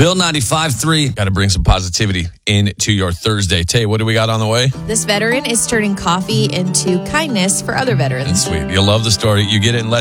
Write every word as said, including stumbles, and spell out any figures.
Bill ninety-five three. Got to bring some positivity into your Thursday. Tay, what do we got on the way? This veteran is turning coffee into kindness for other veterans. That's sweet. You'll love the story. You get it in less